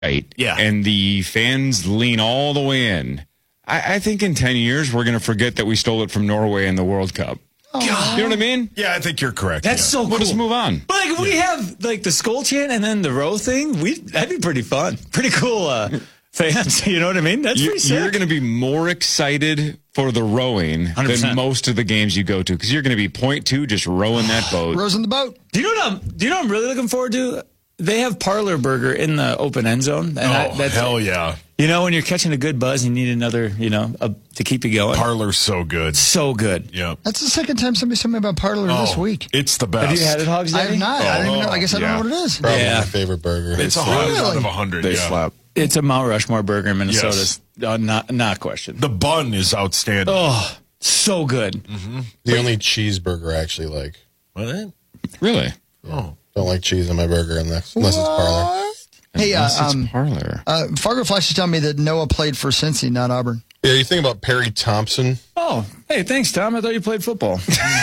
right. Yeah. And the fans lean all the way in. I think in 10 years, we're going to forget that we stole it from Norway in the World Cup. God. You know what I mean? Yeah, I think you're correct. That's so cool. We'll just move on. But like, we have like the skull chant and then the row thing. That'd be pretty fun. Pretty cool fans. You know what I mean? That's pretty sick. You're going to be more excited for the rowing 100%. than most of the games you go to because you're going to be 0.2 just rowing that boat. Rows in the boat. Do you know what I'm really looking forward to? They have Parlor Burger in the open end zone. And that's, hell yeah. You know, when you're catching a good buzz, you need another, to keep you going. Parlor's so good. So good. Yeah. That's the second time somebody told me about Parlor this week. It's the best. Have you had it, Hogs I Daddy? have not. I don't even know. I guess I don't know what it is. Probably Yeah. my favorite burger. It's 100 out of 100. They yeah. slap. It's a Mount Rushmore burger in Minnesota. Yes. Not question. The bun is outstanding. Oh, so good. The only cheeseburger I actually like. What? Really? Don't like cheese on my burger unless it's Parlor. Hey, Unless it's Parlor. Fargo Flash is telling me that Noah played for Cincy, not Auburn. Yeah, you think about Perry Thompson? Oh, hey, thanks, Tom. I thought you played football.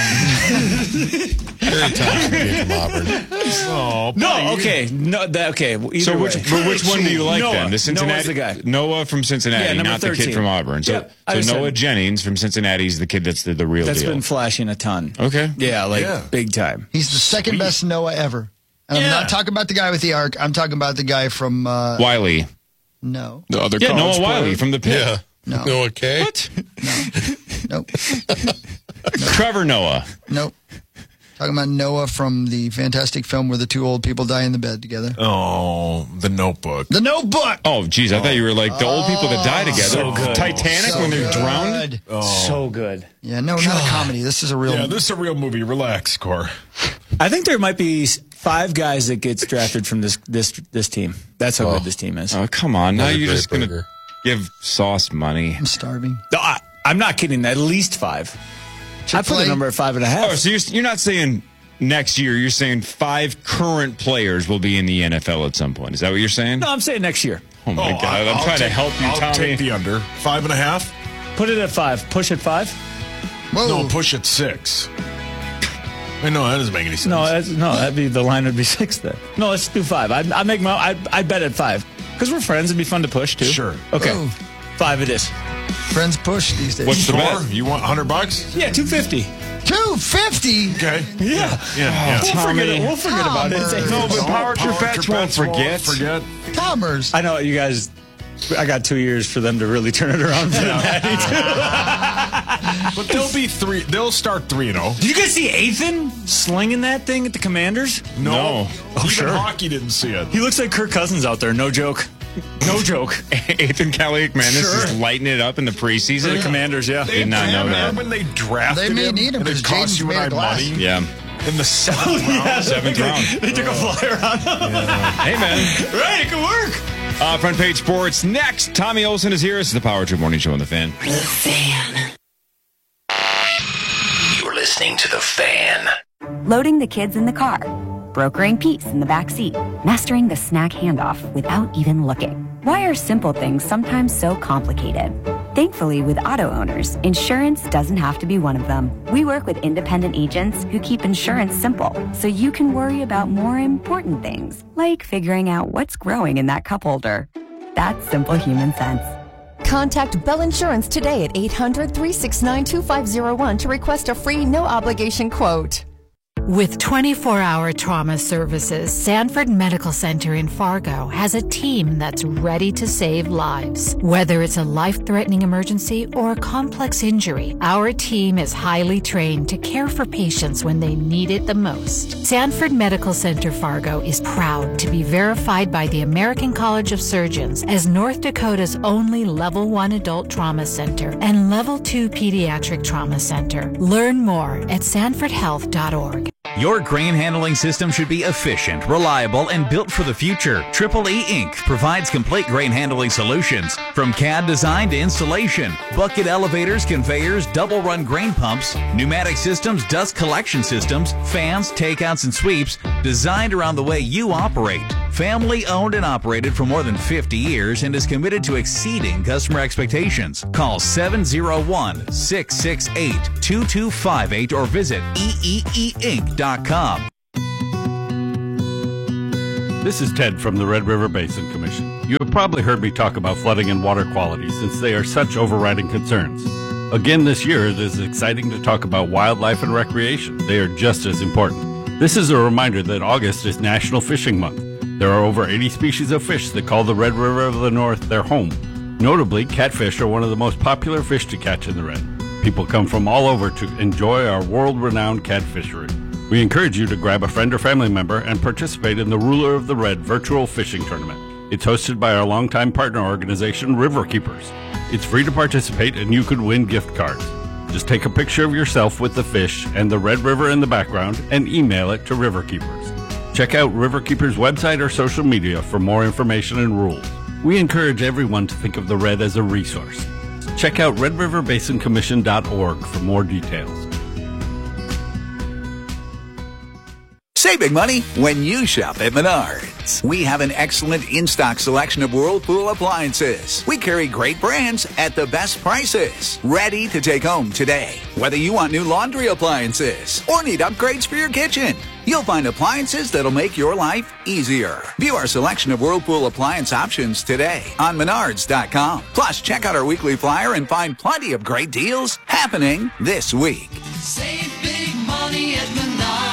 Perry Thompson came from Auburn. Oh, No, okay. No, okay. Either So way. which one do you like Noah. then? The Cincinnati Noah's the guy. Noah from Cincinnati, Yeah, number not the 13. kid from Auburn. So, Yep, I so Noah said- Jennings from Cincinnati is the kid that's the real That's deal. been flashing a ton. Okay. Yeah, big time. He's the second best Noah ever. And I'm not talking about the guy with the arc. I'm talking about the guy from Wiley. no. The other Yeah, college Noah Wiley player? from the pit. Yeah. No. Noah K? What? Nope. Trevor Noah. Nope. Talking about Noah from the fantastic film where the two old people die in the bed together. Oh, The Notebook. The Notebook. Oh, geez, I thought you were like the old people that die together. So good. Titanic So when they're good. drowned. So good. Yeah, no, not a comedy. This is a real. Yeah, this is a real movie. Relax, Core. I think there might be 5 guys that gets drafted from this team. That's how good this team is. Oh, come on. Now Another you're great just going to burger. give Sauce money. I'm starving. No, I'm not kidding. At least 5. I put the Chick-fil-A? number at 5.5. Oh, so you're not saying next year. You're saying 5 current players will be in the NFL at some point. Is that what you're saying? No, I'm saying next year. Oh, my God. I'm trying to help you, I'll Tommy. take the under. 5.5? Put it at 5. Push at 5. Whoa. No, push at 6. Wait, no, that doesn't make any sense. That'd be the line would be 6 then. No, let's do 5. I'd bet at 5 because we're friends. It'd be fun to push too. Sure. Okay. Whoa. 5 it is. Friends push these days. What's the Core, bet? you want $100? Yeah, 250. $250? Okay. Yeah. Yeah. We'll forget about it. Commerce. No, but Power Trip Bets won't forget. Commerce. I know you guys. I got 2 years for them to really turn it around for the Natty too. But they'll be 3. They'll start 3-0. Did you guys see Ethan slinging that thing at the Commanders? No. Even sure. hockey didn't see it. He looks like Kirk Cousins out there. No joke. No joke. Ethan Kaliakmanis Sure. is lighting it up in the preseason. The Commanders, yeah. Did not know that. When they drafted They may him, need him and it because cost Jaden's you and made I of glass. money Yeah. in the 7th round. 7th round. They took a flyer on him. Hey, man. Right, it could work. Front Page Sports next. Tommy Olson is here. This is the Power Trip Morning Show on The Fan. The Fan. You're listening to The Fan. Loading the kids in the car, brokering peace in the back seat, mastering the snack handoff without even looking. Why are simple things sometimes so complicated? Thankfully, with auto owners, insurance doesn't have to be one of them. We work with independent agents who keep insurance simple, so you can worry about more important things, like figuring out what's growing in that cup holder. That's simple human sense. Contact Bell Insurance today at 800-369-2501 to request a free, no-obligation quote. With 24-hour trauma services, Sanford Medical Center in Fargo has a team that's ready to save lives. Whether it's a life-threatening emergency or a complex injury, our team is highly trained to care for patients when they need it the most. Sanford Medical Center Fargo is proud to be verified by the American College of Surgeons as North Dakota's only Level 1 adult trauma center and Level 2 pediatric trauma center. Learn more at sanfordhealth.org. Your grain handling system should be efficient, reliable, and built for the future. Triple E Inc. provides complete grain handling solutions. From CAD design to installation, bucket elevators, conveyors, double-run grain pumps, pneumatic systems, dust collection systems, fans, takeouts, and sweeps, designed around the way you operate. Family owned and operated for more than 50 years and is committed to exceeding customer expectations. Call 701-668-2258 or visit eeeinc.com. This is Ted from the Red River Basin Commission. You have probably heard me talk about flooding and water quality since they are such overriding concerns. Again this year, it is exciting to talk about wildlife and recreation. They are just as important. This is a reminder that August is National Fishing Month. There are over 80 species of fish that call the Red River of the North their home. Notably, catfish are one of the most popular fish to catch in the Red. People come from all over to enjoy our world-renowned catfishery. We encourage you to grab a friend or family member and participate in the Ruler of the Red virtual fishing tournament. It's hosted by our longtime partner organization, River Keepers. It's free to participate and you could win gift cards. Just take a picture of yourself with the fish and the Red River in the background and email it to River Keepers. Check out River Keepers' website or social media for more information and rules. We encourage everyone to think of the Red as a resource. Check out redriverbasincommission.org for more details. Saving money when you shop at Menards. We have an excellent in-stock selection of Whirlpool appliances. We carry great brands at the best prices. Ready to take home today. Whether you want new laundry appliances or need upgrades for your kitchen, you'll find appliances that'll make your life easier. View our selection of Whirlpool appliance options today on Menards.com. Plus, check out our weekly flyer and find plenty of great deals happening this week. Save big money at Menards.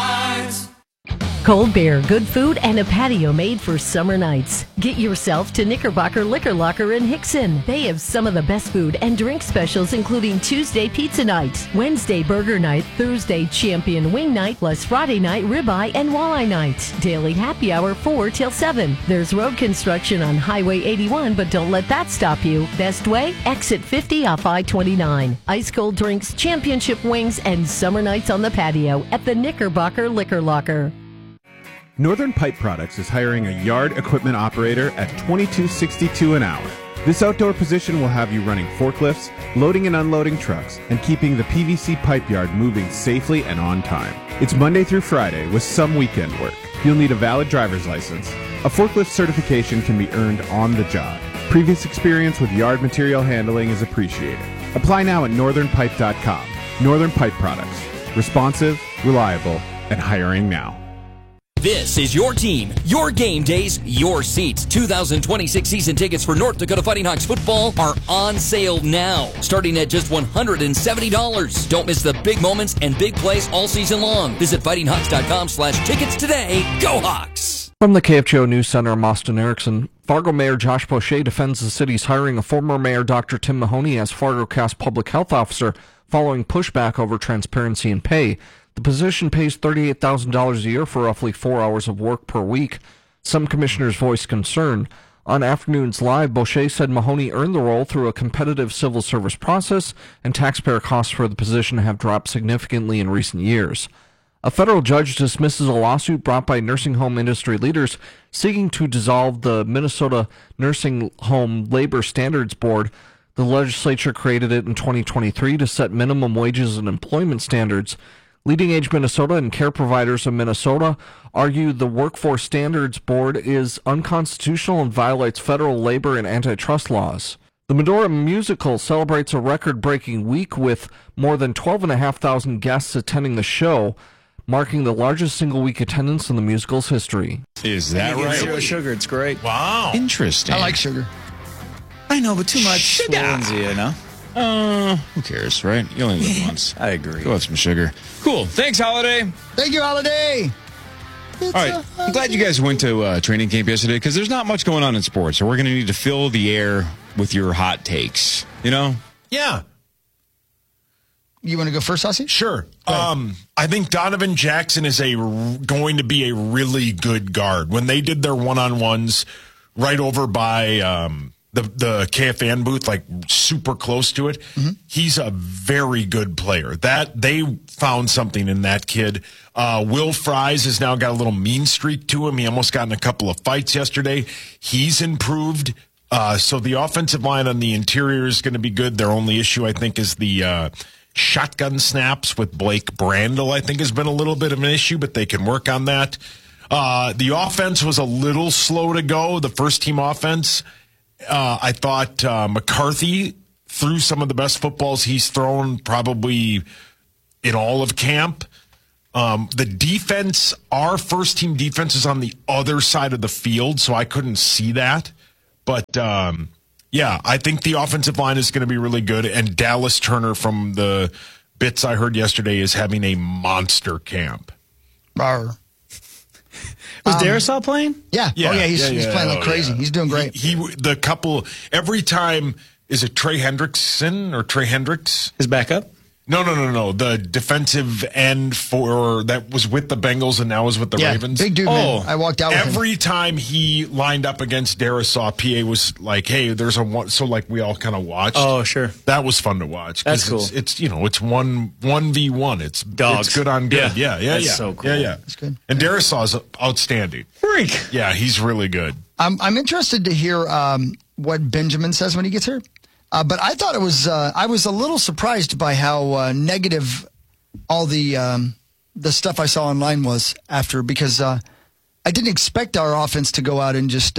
Cold beer, good food, and a patio made for summer nights. Get yourself to Knickerbocker Liquor Locker in Hickson. They have some of the best food and drink specials, including Tuesday pizza night, Wednesday burger night, Thursday champion wing night, plus Friday night ribeye and walleye night. Daily happy hour 4 till 7. There's road construction on Highway 81, but don't let that stop you. Best way? Exit 50 off I-29. Ice cold drinks, championship wings, and summer nights on the patio at the Knickerbocker Liquor Locker. Northern Pipe Products is hiring a yard equipment operator at $22.62 an hour. This outdoor position will have you running forklifts, loading and unloading trucks, and keeping the PVC pipe yard moving safely and on time. It's Monday through Friday with some weekend work. You'll need a valid driver's license. A forklift certification can be earned on the job. Previous experience with yard material handling is appreciated. Apply now at northernpipe.com. Northern Pipe Products. Responsive, reliable, and hiring now. This is your team, your game days, your seats. 2026 season tickets for North Dakota Fighting Hawks football are on sale now, starting at just $170. Don't miss the big moments and big plays all season long. Visit fightinghawks.com/tickets today. Go Hawks! From the KFGO News Center, I'm Austin Erickson. Fargo Mayor Josh Boucher defends the city's hiring of former Mayor Dr. Tim Mahoney as FargoCast Public Health Officer following pushback over transparency in pay. The position pays $38,000 a year for roughly 4 hours of work per week. Some commissioners voiced concern. On Afternoons Live, Boucher said Mahoney earned the role through a competitive civil service process, and taxpayer costs for the position have dropped significantly in recent years. A federal judge dismisses a lawsuit brought by nursing home industry leaders seeking to dissolve the Minnesota Nursing Home Labor Standards Board. The legislature created it in 2023 to set minimum wages and employment standards. Leading Age Minnesota and Care Providers of Minnesota argue the Workforce Standards Board is unconstitutional and violates federal labor and antitrust laws. The Medora Musical celebrates a record-breaking week with more than 12,500 guests attending the show, marking the largest single-week attendance in the musical's history. Is that right? Zero sugar. It's great. Wow. Interesting. I like sugar. I know, but too much swollen's you know? Who cares, right? You only live once. I agree. Go have some sugar. Cool. Thanks, Holiday. Thank you, Holiday. All right. I'm glad you guys went to training camp yesterday because there's not much going on in sports, so we're going to need to fill the air with your hot takes. You know? Yeah. You want to go first, Aussie? Sure. I think Donovan Jackson is going to be a really good guard. When they did their one-on-ones right over by the KFN booth, like super close to it, he's a very good player. That they found something in that kid. Will Fries has now got a little mean streak to him. He almost got in a couple of fights yesterday. He's improved. So the offensive line on the interior is going to be good. Their only issue, I think, is the shotgun snaps with Blake Brandel, I think, has been a little bit of an issue, but they can work on that. The offense was a little slow to go, the first-team offense. I thought McCarthy threw some of the best footballs he's thrown probably in all of camp. The defense, our first-team defense is on the other side of the field, so I couldn't see that. But, yeah, I think the offensive line is going to be really good. And Dallas Turner, from the bits I heard yesterday, is having a monster camp. Rawr. Was Darisaw playing? Yeah. Yeah. Oh, yeah. He's playing like crazy. Yeah. He's doing great. Every time, is it Trey Hendrickson or Trey Hendricks? His backup? No. The defensive end that was with the Bengals and now is with the Ravens. Big dude, man. I walked out with him. Every time he lined up against Darisaw, PA was like, hey, there's a one. So, like, we all kind of watched. Oh, sure. That was fun to watch. That's cool. It's 1v1. It's dogs. It's good on good. Yeah. That's so cool. Yeah. That's good. And Darisaw's outstanding. Freak. Yeah, he's really good. I'm interested to hear what Benjamin says when he gets here. But I thought I was a little surprised by how negative all the stuff I saw online was after, because I didn't expect our offense to go out and just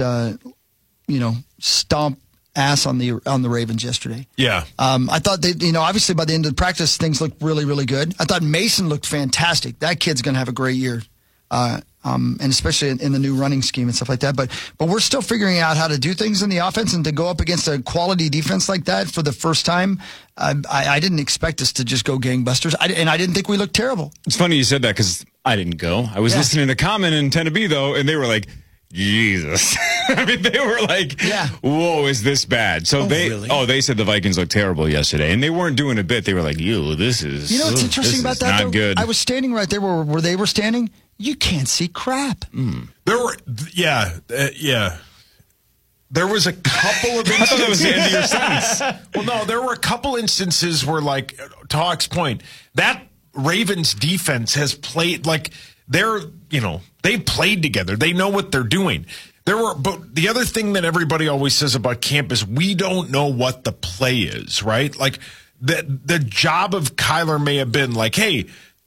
stomp ass on the Ravens yesterday. Yeah. I thought obviously by the end of the practice things looked really, really good. I thought Mason looked fantastic. That kid's going to have a great year. And especially in the new running scheme and stuff like that. But we're still figuring out how to do things in the offense, and to go up against a quality defense like that for the first time, I didn't expect us to just go gangbusters. And I didn't think we looked terrible. It's funny you said that because I didn't go. I was listening to Common in Tennessee, though, and they were like, Jesus. I mean, they were like, whoa, is this bad? So they said the Vikings looked terrible yesterday, and they weren't doing a bit. They were like, this is You know what's interesting about that, not though? good. I was standing right there where they were standing. You can't see crap. There were, There was a couple of instances. I thought that was the end of your sentence. Well, no, there were a couple instances where, like, to Hawk's point, that Ravens defense has played, like, they played together. They know what they're doing. But the other thing that everybody always says about camp is we don't know what the play is, right? Like, the job of Kyler may have been like, hey,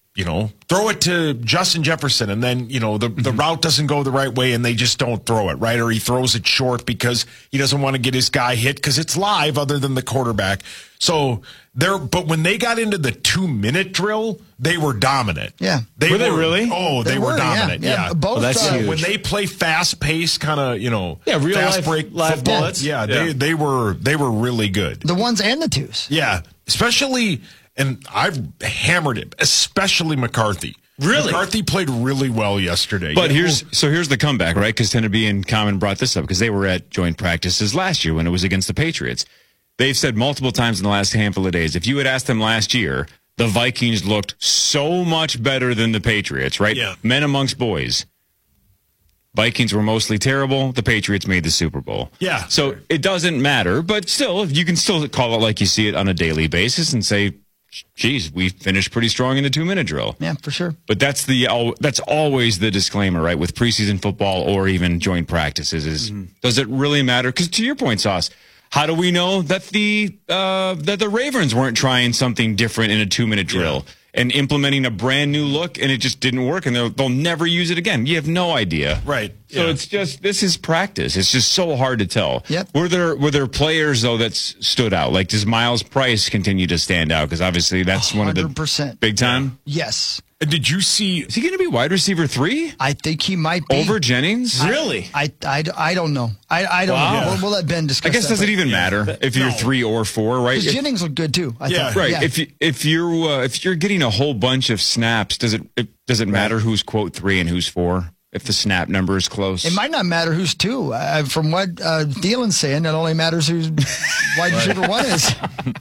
throw it to Justin Jefferson, and then, the route doesn't go the right way and they just don't throw it, right? Or he throws it short because he doesn't want to get his guy hit because it's live other than the quarterback. So but when they got into the 2-minute drill, they were dominant. Yeah. Were they really? Oh, they were dominant. Yeah. Both, that's huge. When they play fast pace, kind of, real fast break live football, bullets. they were really good. The ones and the twos. Yeah. Especially, and I've hammered it, especially McCarthy. Really? McCarthy played really well yesterday. But here's the comeback, right? Because Tennessee and Common brought this up because they were at joint practices last year when it was against the Patriots. They've said multiple times in the last handful of days, if you had asked them last year, the Vikings looked so much better than the Patriots, right? Yeah. Men amongst boys. Vikings were mostly terrible. The Patriots made the Super Bowl. Yeah. So it doesn't matter, but still, you can still call it like you see it on a daily basis and say, geez, we finished pretty strong in the 2-minute drill. Yeah, for sure. But that's always the disclaimer, right? With preseason football or even joint practices is, does it really matter? Because to your point, Sauce, how do we know that the Ravens weren't trying something different in a 2-minute drill and implementing a brand new look and it just didn't work and they'll never use it again? You have no idea. Right. So it's just, this is practice. It's just so hard to tell. Yep. Were there players, though, that stood out? Like, does Miles Price continue to stand out? Because obviously that's 100%. One of the big time. Yes. Did you see? Is he going to be wide receiver 3? I think he might be. Over Jennings? Really? I don't know. I don't know. We'll let Ben discuss I guess that, does it even matter if you're 3 or 4, right? Because Jennings looked good too. I thought. Right. Yeah. If you're getting a whole bunch of snaps, does it matter who's quote 3 and who's 4? If the snap number is close, it might not matter who's 2. From what Thielen's saying, it only matters who's wide receiver 1 is.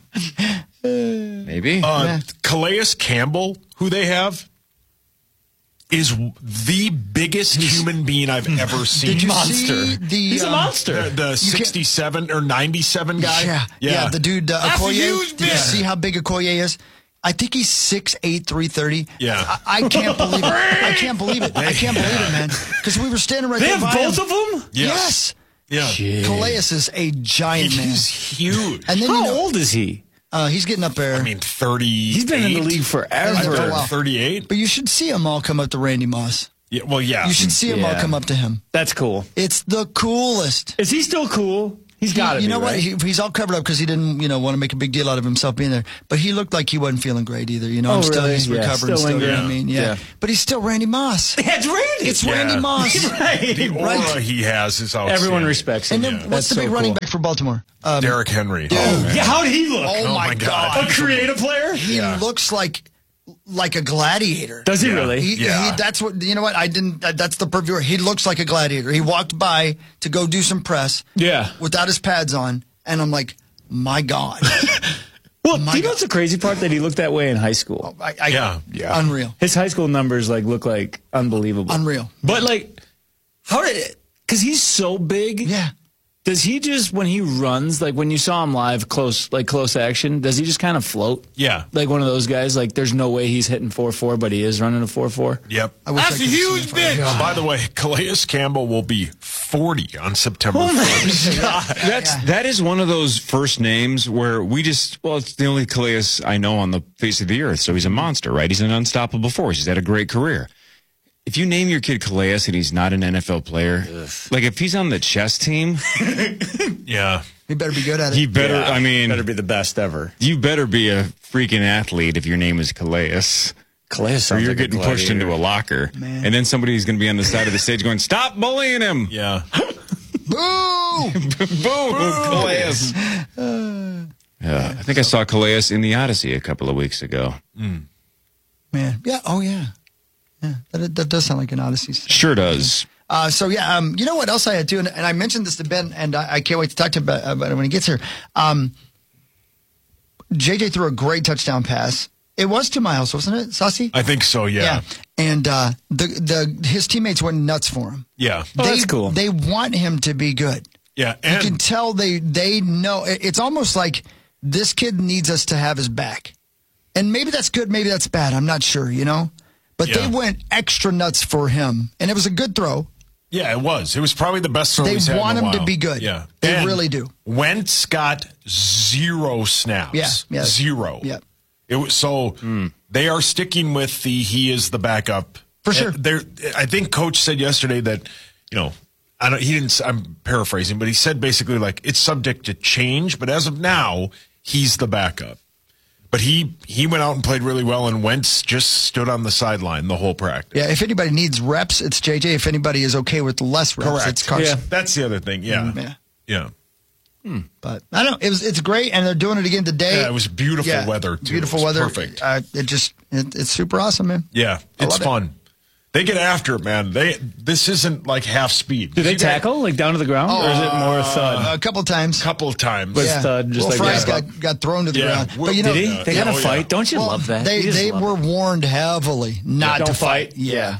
Maybe. Calais Campbell, who they have, is the biggest human being I've ever seen. Did you Monster. see He's a monster. The 67 or 97 guy. Yeah. The dude Okoye. huge Did you see how big Okoye is? I think he's 6'8", 330. Yeah. I can't believe it. I can't believe it, man. Because we were standing right They there. have by both him. of them? Yes. Yeah. Calais is a giant man. He's huge. And then How old is he? He's getting up there. I mean, 30. He's been in the league forever. 38. But you should see them all come up to Randy Moss. Yeah. Well, yeah. You should see them all come up to him. That's cool. It's the coolest. Is he still cool? He's got to be, You know what? right? He's all covered up because he didn't, want to make a big deal out of himself being there. But he looked like he wasn't feeling great either. I'm still really? he's recovering. Still Still, you know what I lingering. mean? Yeah. But he's still Randy Moss. Yeah, it's Randy. It's Randy Moss. Right. The aura he has is outstanding. Everyone respects him. And then what's the big running back for Baltimore? Derrick Henry. Yeah, how did he look? Oh, my God. A creative player? He looks like a gladiator. Does he really? He, that's what, you know what? That's the perfect word. He looks like a gladiator. He walked by to go do some press. Yeah. Without his pads on. And I'm like, my God. Well, do you know what's the crazy part? That he looked that way in high school. Yeah. Unreal. His high school numbers look like unbelievable. Unreal. But how did it? Because he's so big. Yeah. Does he just, when he runs, when you saw him live close action, does he just kind of float? Yeah. Like one of those guys, there's no way he's hitting 4.4, but he is running a 4.4? Yep. That's a huge bitch. By the way, Calais Campbell will be 40 on September 1st. That is one of those first names where it's the only Calais I know on the face of the earth, so he's a monster, right? He's an unstoppable force. He's had a great career. If you name your kid Calais and he's not an NFL player, if he's on the chess team, yeah, he better be good at it. He better, better be the best ever. You better be a freaking athlete if your name is Calais. Calais sounds or you're like a getting pushed gladiator. into a locker, and then somebody's going to be on the side of the stage going, "Stop bullying him!" Yeah, boo, boo, Calais. I think I saw Calais in the Odyssey a couple of weeks ago. Man, yeah, oh yeah. Yeah, that does sound like an Odyssey. Sure does. You know what else I had too, and I mentioned this to Ben, and I can't wait to talk to him about it when he gets here. JJ threw a great touchdown pass. It was 2 miles, wasn't it, Saucy? I think so, yeah. And his teammates went nuts for him. Yeah. That's cool. They want him to be good. Yeah. You can tell they know. It's almost like this kid needs us to have his back. And maybe that's good, maybe that's bad. I'm not sure, But they went extra nuts for him, and it was a good throw. Yeah, it was. It was probably the best throw he's had in a while. They want him to be good. Yeah. They really do. Wentz got 0 snaps. Yeah. 0. Yeah. It was they are sticking with he is the backup. For sure. I think Coach said yesterday that, I'm paraphrasing, but he said basically it's subject to change, but as of now, he's the backup. But he went out and played really well, and Wentz just stood on the sideline the whole practice. Yeah, if anybody needs reps, it's JJ. If anybody is okay with less reps, Correct. it's Carson. Yeah, that's the other thing. Yeah. Yeah. But I don't know. It's great, and they're doing it again today. Yeah, it was beautiful weather, too. Beautiful It was weather. perfect. It's super awesome, man. Yeah, it's fun. They get after it, man. This isn't like half speed. Do they tackle down to the ground, or is it more thud? A couple times. But thud, just Fry's got thrown to the ground. But did he? They got to fight. Don't you love that? They were warned heavily not to fight. Yeah.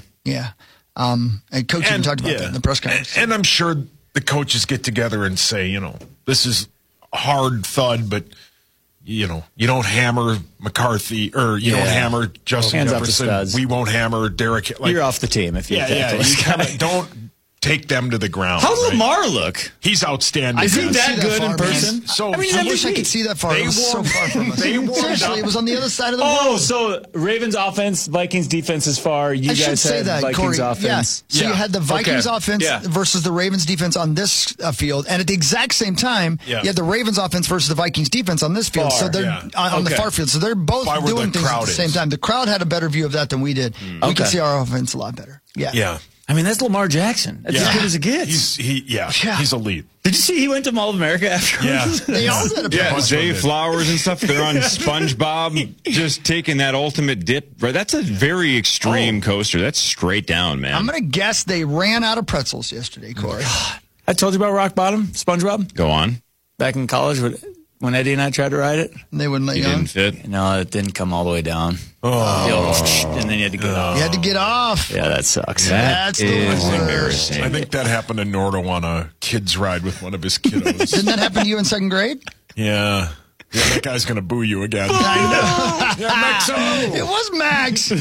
And Coach even talked about that in the press conference. And I'm sure the coaches get together and say, this is hard thud, but you don't hammer McCarthy or you don't hammer Justin Jefferson. We won't hammer Derek. You're off the team if you you don't take them to the ground. How's Lamar look? He's outstanding. Is he that good in person? I wish I could see that far. It was so far from us. Seriously, it was on the other side of the road. So Ravens offense, Vikings defense is far. You guys had Vikings Corey. offense. So you had the Vikings offense versus the Ravens defense on this field, and at the exact same time, you had the Ravens offense versus the Vikings defense on this field. So they're on the far field. So they're both doing things at the same time. The crowd had a better view of that than we did. We could see our offense a lot better. Yeah. I mean, that's Lamar Jackson. That's as good as it gets. He's elite. Did you see he went to Mall of America after? Yeah. They all had a Zay Flowers and stuff. They're on SpongeBob, just taking that ultimate dip. Right, that's a very extreme coaster. That's straight down, man. I'm going to guess they ran out of pretzels yesterday, Corey. I told you about Rock Bottom, SpongeBob. Go on. Back in college, when Eddie and I tried to ride it, they wouldn't let you on. Didn't fit. No, it didn't come all the way down. And then you had to get off. You had to get off. Yeah, that sucks. That's the worst. Embarrassing. I think that happened to Nordo on a kid's ride with one of his kiddos. Didn't that happen to you in second grade? Yeah. Yeah, that guy's going to boo you again. I know. Yeah, Maxo. It was Max.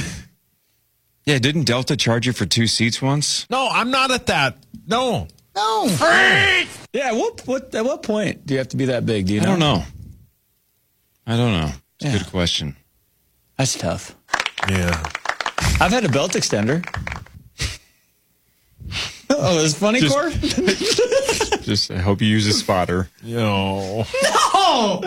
Yeah, didn't Delta charge you for 2 seats once? No, I'm not at that. No. Yeah, at what point do you have to be that big? Do you know? I don't know. It's a good question. That's tough. Yeah. I've had a belt extender. Oh, it's funny, Core? I hope you use a spotter. No. No!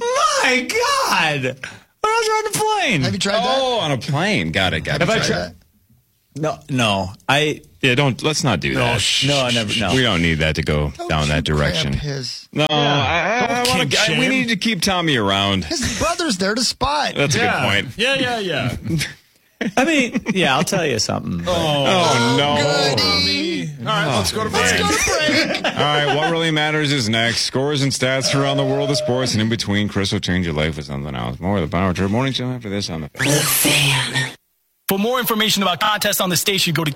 My God! When I was on the plane. Have you tried that? Oh, on a plane. Got it. Have I tried that? No. Let's not do that. No, I never. No. We don't need that to go down that direction. We need to keep Tommy around. His brother's there to spot. That's a good point. Yeah. I mean, I'll tell you something. Oh no. Tommy. All right, let's go to break. All right, what really matters is next. Scores and stats around the world of sports, and in between, Chris will change your life with something else. More of the Power Trip Morning Show after this on the Fan. For more information about contests on the station, go to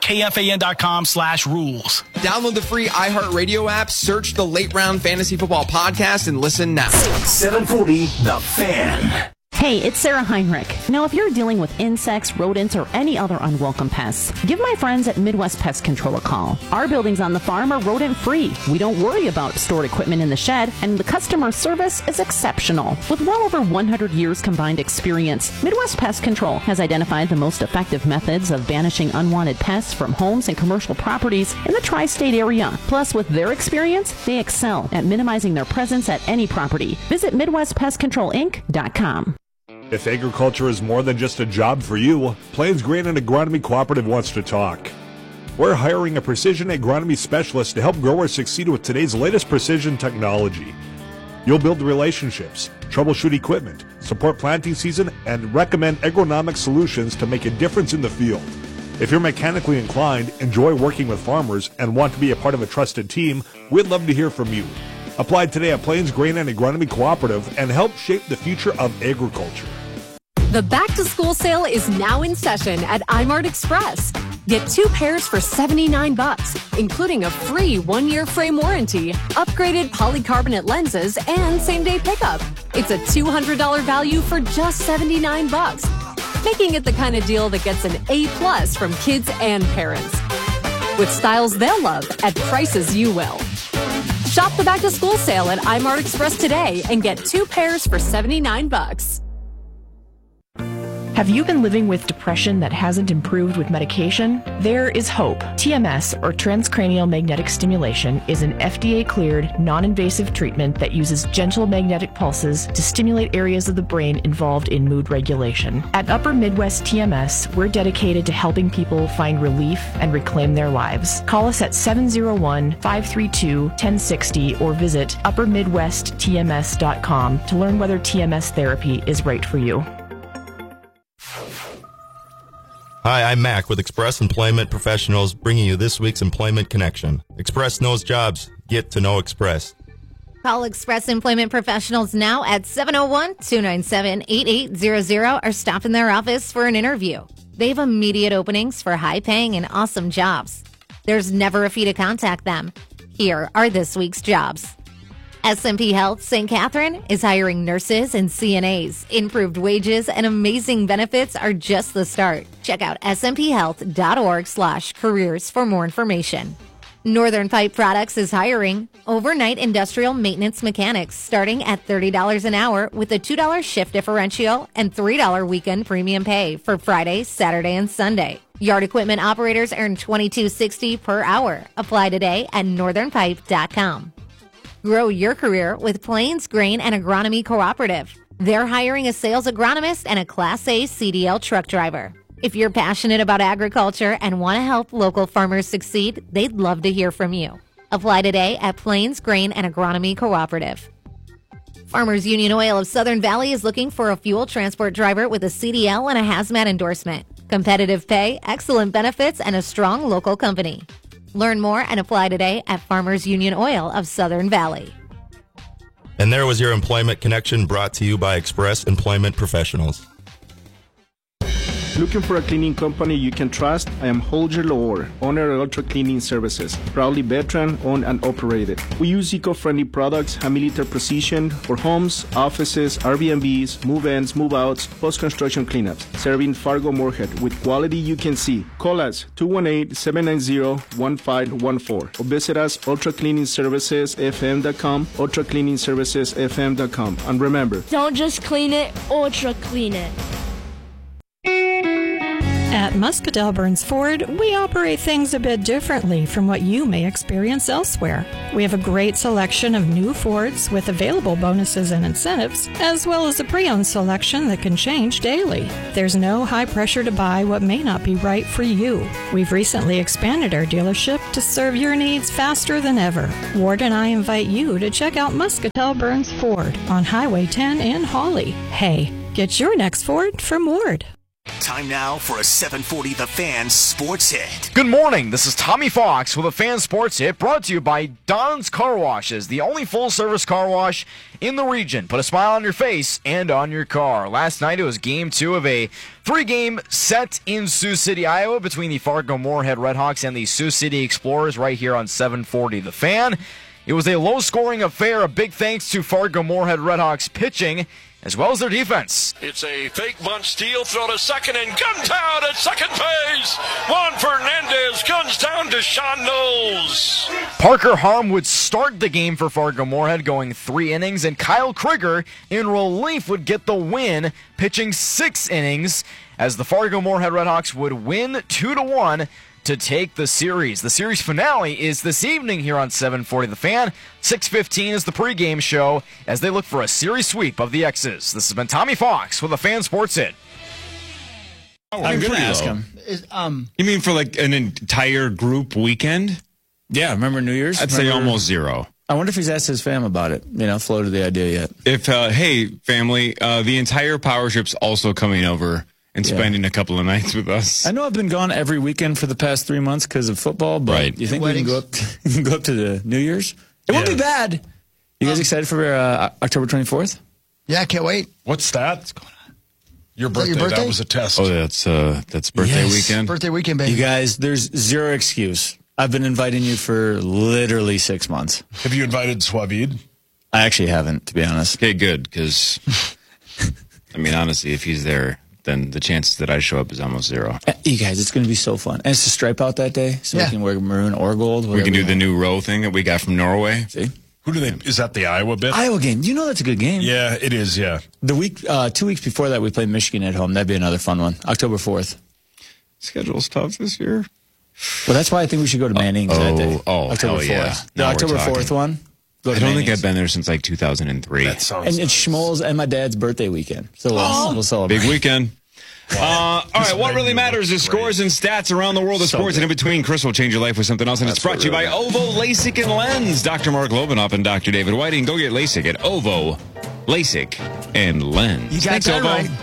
kfan.com/rules. Download the free iHeartRadio app, search the Late Round Fantasy Football Podcast, and listen now. 740 The Fan. Hey, it's Sarah Heinrich. Now, if you're dealing with insects, rodents, or any other unwelcome pests, give my friends at Midwest Pest Control a call. Our buildings on the farm are rodent-free. We don't worry about stored equipment in the shed, and the customer service is exceptional. With well over 100 years combined experience, Midwest Pest Control has identified the most effective methods of banishing unwanted pests from homes and commercial properties in the tri-state area. Plus, with their experience, they excel at minimizing their presence at any property. Visit MidwestPestControlInc.com. If agriculture is more than just a job for you, Plains Grain and Agronomy Cooperative wants to talk. We're hiring a precision agronomy specialist to help growers succeed with today's latest precision technology. You'll build relationships, troubleshoot equipment, support planting season, and recommend agronomic solutions to make a difference in the field. If you're mechanically inclined, enjoy working with farmers, and want to be a part of a trusted team, we'd love to hear from you. Apply today at Plains Grain and Agronomy Cooperative and help shape the future of agriculture. The back-to-school sale is now in session at iMart Express. Get 2 pairs for $79, including a free 1-year frame warranty, upgraded polycarbonate lenses, and same-day pickup. It's a $200 value for just $79, making it the kind of deal that gets an A+ from kids and parents. With styles they'll love at prices you will. Shop the back-to-school sale at iMart Express today and get 2 pairs for $79. Have you been living with depression that hasn't improved with medication? There is hope. TMS, or transcranial magnetic stimulation, is an FDA-cleared, non-invasive treatment that uses gentle magnetic pulses to stimulate areas of the brain involved in mood regulation. At Upper Midwest TMS, we're dedicated to helping people find relief and reclaim their lives. Call us at 701-532-1060 or visit uppermidwesttms.com to learn whether TMS therapy is right for you. Hi, I'm Mac with Express Employment Professionals, bringing you this week's Employment Connection. Express knows jobs. Get to know Express. Call Express Employment Professionals now at 701-297-8800 or stop in their office for an interview. They have immediate openings for high-paying and awesome jobs. There's never a fee to contact them. Here are this week's jobs. SMP Health St. Catherine is hiring nurses and CNAs. Improved wages and amazing benefits are just the start. Check out smphealth.org/careers for more information. Northern Pipe Products is hiring overnight industrial maintenance mechanics starting at $30 an hour with a $2 shift differential and $3 weekend premium pay for Friday, Saturday, and Sunday. Yard equipment operators earn $22.60 per hour. Apply today at northernpipe.com. Grow your career with Plains Grain and Agronomy Cooperative. They're hiring a sales agronomist and a Class A CDL truck driver. If you're passionate about agriculture and want to help local farmers succeed, they'd love to hear from you. Apply today at Plains Grain and Agronomy Cooperative. Farmers Union Oil of Southern Valley is looking for a fuel transport driver with a CDL and a hazmat endorsement. Competitive pay, excellent benefits, and a strong local company. Learn more and apply today at Farmers Union Oil of Southern Valley. And there was your Employment Connection brought to you by Express Employment Professionals. Looking for a cleaning company you can trust? I am Holger Lohr, owner of Ultra Cleaning Services, proudly veteran owned and operated. We use eco-friendly products and military precision for homes, offices, Airbnbs, move-ins, move-outs, post-construction cleanups, serving Fargo Moorhead with quality you can see. Call us 218-790-1514 or visit us ultracleaningservicesfm.com, ultracleaningservicesfm.com. And remember, don't just clean it, ultra clean it. At Muscatell Burns Ford, we operate things a bit differently from what you may experience elsewhere. We have a great selection of new Fords with available bonuses and incentives, as well as a pre-owned selection that can change daily. There's no high pressure to buy what may not be right for you. We've recently expanded our dealership to serve your needs faster than ever. Ward and I invite you to check out Muscatell Burns Ford on Highway 10 in Hawley. Hey, get your next Ford from Ward. Time now for a 740 The Fan Sports Hit. Good morning. This is Tommy Fox with a Fan Sports Hit brought to you by Don's Car Washes, the only full-service car wash in the region. Put a smile on your face and on your car. Last night it was Game 2 of a 3-game set in Sioux City, Iowa between the Fargo-Moorhead Redhawks and the Sioux City Explorers right here on 740 The Fan. It was a low-scoring affair. A big thanks to Fargo-Moorhead Redhawks pitching as well as their defense. It's a fake bunt steal, throw to second, and guns down at second base. Juan Fernandez guns down to Sean Knowles. Parker Harm would start the game for Fargo-Moorhead, going 3 innings, and Kyle Krieger in relief would get the win, pitching 6 innings, as the Fargo-Moorhead Redhawks would win 2-1 to take the series. The series finale is this evening here on 740 The Fan. 6:15 is the pregame show as they look for a series sweep of the X's. This has been Tommy Fox with a Fan Sports Hit. I'm going to ask him. You mean for like an entire group weekend? Yeah, remember New Year's? I'd say almost 0. I wonder if he's asked his fam about it. Floated the idea yet. If, hey, family, the entire power trip's also coming over and spending a couple of nights with us. I know I've been gone every weekend for the past 3 months because of football, but you think we can go up to the New Year's? It won't be bad. You guys excited for October 24th? Yeah, I can't wait. What's that? What's going on? Your birthday? That was a test. Oh, that's birthday weekend? Birthday weekend, baby. You guys, there's zero excuse. I've been inviting you for literally 6 months. Have you invited Swavid? I actually haven't, to be honest. Okay, good, because, I mean, honestly, if he's there, then the chances that I show up is almost 0. You guys, it's going to be so fun. And it's to stripe out that day, so we can wear maroon or gold. We can do the new row thing that we got from Norway. See? Who do they? Is that the Iowa bit? Iowa game. You know that's a good game. Yeah, it is, yeah. The week, 2 weeks before that, we played Michigan at home. That'd be another fun one. October 4th. Schedule's tough this year. Well, that's why I think we should go to Manning's that day. October 4th. Yeah. The October 4th one. I don't think I've been there since like 2003. That sounds and it's Schmoll's and my dad's birthday weekend. So we'll celebrate. Big weekend. All right, what really matters is scores and stats around the world of sports, and in between, Chris will change your life with something else, and it's brought to you by OVO LASIK and Lens. Dr. Mark Lovenoff and Dr. David Whiting. Go get LASIK at OVO LASIK and Lens. You got that right.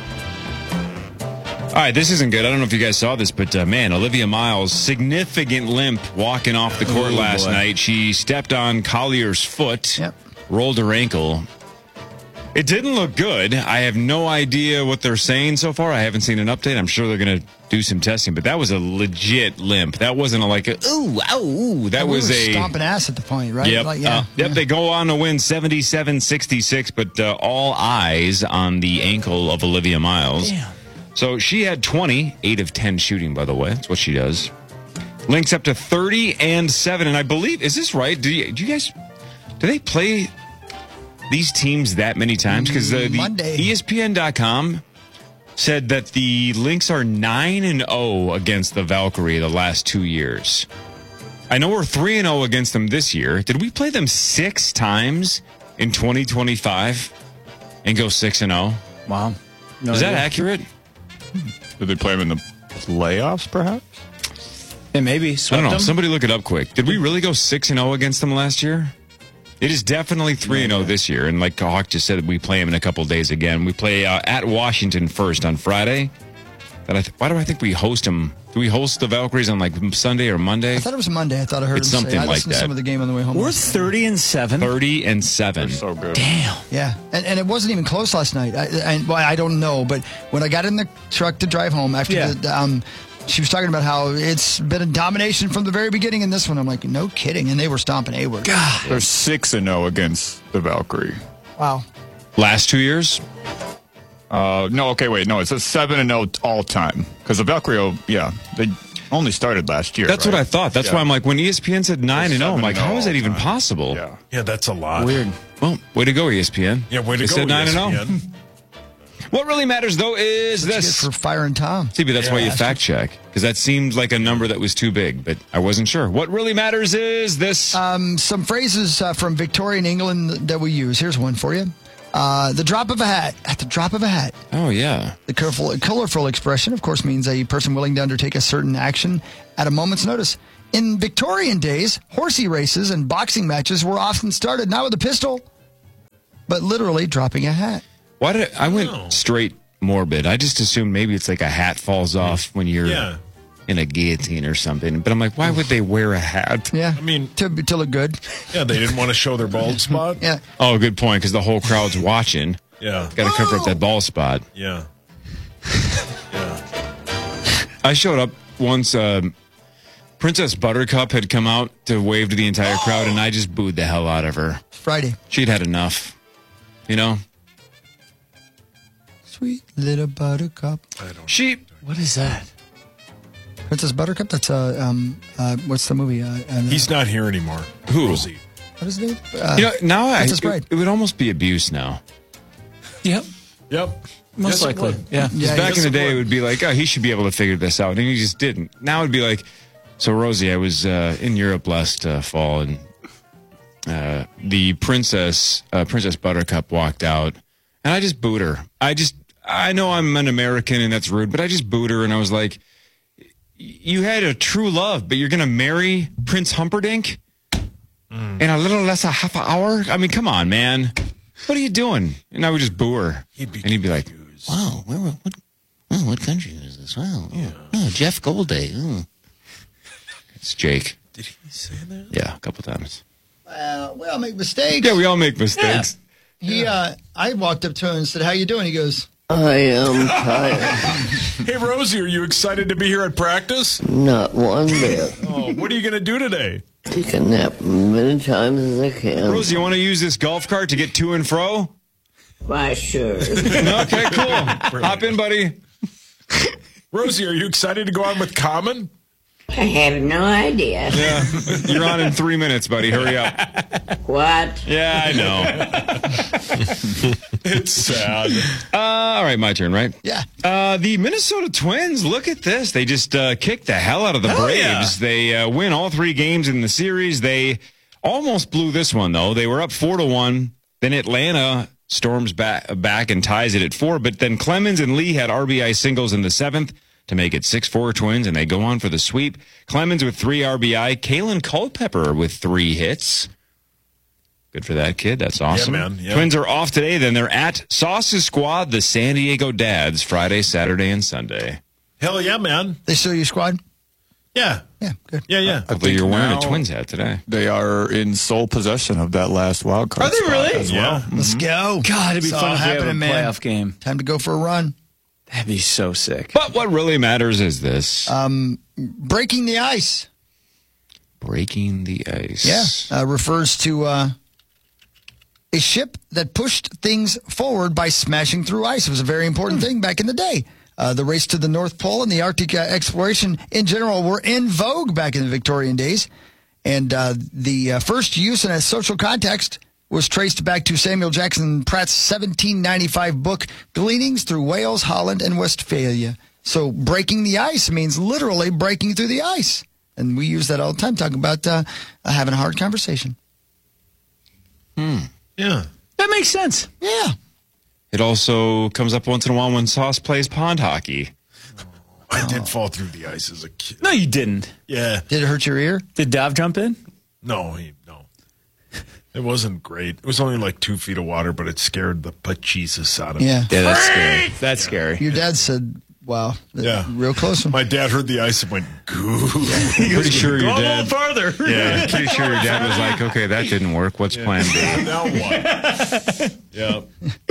All right, this isn't good. I don't know if you guys saw this, but man, Olivia Miles, significant limp walking off the court last night. She stepped on Collier's foot, rolled her ankle. It didn't look good. I have no idea what they're saying so far. I haven't seen an update. I'm sure they're going to do some testing, but that was a legit limp. That wasn't ooh, ow, ooh. That was a stomping ass at the point, right? Yep. Yep. They go on to win 77-66, but all eyes on the ankle of Olivia Miles. Damn. So she had 20, 8 of 10 shooting, by the way. That's what she does. Links up to 30-7, and I believe, is this right? Do they play these teams that many times? Because the ESPN.com said that the Lynx are 9-0 against the Valkyrie the last 2 years. I know we're 3-0 against them this year. Did we play them 6 times in 2025 and go 6-0? Wow. No Is that idea. accurate? Did they play them in the playoffs, perhaps? It maybe. I don't know. Them? Somebody look it up quick. Did we really go 6-0 against them last year? It is definitely 3-0 this year. And like Hawk just said, we play them in a couple days again. We play at Washington first on Friday. Why do I think we host them? Do we host the Valkyries on like Sunday or Monday? I thought it was Monday. I thought I heard it's him something say. I like listened to that. some of the game on the way home. We're 30-7. 30-7. They're so good. Damn. Yeah, and it wasn't even close last night. I don't know, but when I got in the truck to drive home after she was talking about how it's been a domination from the very beginning in this one. I'm like, no kidding, and they were stomping A-word. God. They're 6-0 against the Valkyrie. Wow. Last 2 years? No, okay, wait. No, it's a 7-0 all time. Because the Valkyrie, they only started last year. That's right? what I thought. That's why I'm like, when ESPN said 9-0, I'm like, how is that even possible? Yeah, that's a lot. Weird. Well, way to go, ESPN. Yeah, way to they go, said 9-0. ESPN. What really matters, though, is this. For Fire and Tom. See, but that's why you fact check, because that seemed like a number that was too big, but I wasn't sure. What really matters is this. Some phrases from Victorian England that we use. Here's one for you. The drop of a hat. At the drop of a hat. Oh, yeah. The colorful expression, of course, means a person willing to undertake a certain action at a moment's notice. In Victorian days, horsey races and boxing matches were often started not with a pistol, but literally dropping a hat. Why did I went straight morbid? I just assumed maybe it's like a hat falls off when you're in a guillotine or something. But I'm like, why would they wear a hat? Yeah, I mean, to look good. Yeah, they didn't want to show their bald spot. Yeah. Oh, good point, because the whole crowd's watching. Yeah. Got to cover up that bald spot. Yeah. I showed up once. Princess Buttercup had come out to wave to the entire crowd, and I just booed the hell out of her. Friday. She'd had enough. You know? Sweet little Buttercup. What is that? Princess Buttercup? That's, what's the movie? He's not here anymore. Who? Rosie. What is his name? Now Princess Bride. it would almost be abuse now. Yep. Most likely. Yeah. Back in the day, it would be like, oh, he should be able to figure this out. And he just didn't. Now it'd be like, so Rosie, I was in Europe last fall, and the Princess Buttercup walked out, and I just booed her. I know I'm an American, and that's rude, but I just booed her, and I was like, you had a true love, but you're going to marry Prince Humperdinck in a little less than half an hour? I mean, come on, man. What are you doing? And I would just boo her. He'd be like, wow, what country is this? Wow. Oh, Jeff Goldday. Oh. It's Jake. Did he say that? Yeah, a couple times. We all make mistakes. Yeah, we all make mistakes. Yeah. I walked up to him and said, how you doing? He goes, I am tired. Hey, Rosie, are you excited to be here at practice? Not one bit. Oh, what are you going to do today? Take a nap as many times as I can. Rosie, you want to use this golf cart to get to and fro? Why, sure. Okay, cool. Hop in, buddy. Rosie, are you excited to go on with Common? I have no idea. Yeah, you're on in 3 minutes, buddy. Hurry up. What? Yeah, I know. It's sad. All right, my turn, right? Yeah. The Minnesota Twins, look at this. They just kicked the hell out of the Braves. Yeah. They win all 3 games in the series. They almost blew this one, though. They were up 4-1. Then Atlanta storms back and ties it at 4. But then Clemens and Lee had RBI singles in the 7th. To make it 6-4 Twins, and they go on for the sweep. Clemens with 3 RBI. Kalen Culpepper with 3 hits. Good for that kid. That's awesome. Yeah, man. Yeah. Twins are off today. Then they're at Sauce's squad, the San Diego Dads, Friday, Saturday, and Sunday. Hell yeah, man. They still your squad? Yeah. Yeah, good. Yeah. I think you're wearing a Twins hat today. They are in sole possession of that last wild card. Are they really? As well. Let's go. God, it'd be fun if they have a man. playoff game. Time to go for a run. That'd be so sick. But what really matters is this. Breaking the ice. Breaking the ice. Yeah. Refers to a ship that pushed things forward by smashing through ice. It was a very important thing back in the day. The race to the North Pole and the Arctic exploration in general were in vogue back in the Victorian days. And the first use in a social context was traced back to Samuel Jackson Pratt's 1795 book, Gleanings Through Wales, Holland, and Westphalia. So breaking the ice means literally breaking through the ice. And we use that all the time, talking about having a hard conversation. Yeah. That makes sense. Yeah. It also comes up once in a while when Sauce plays pond hockey. I did fall through the ice as a kid. No, you didn't. Yeah. Did it hurt your ear? Did Dov jump in? No. It wasn't great. It was only like 2 feet of water, but it scared the bejesus out of me. Yeah. Yeah, that's scary. That's scary. Your dad said, wow. Yeah. Real close one. My dad heard the ice and went, goo. Pretty sure your Go a dad. little farther. Yeah, pretty sure your dad was like, okay, that didn't work. What's plan B? Now what? Yeah.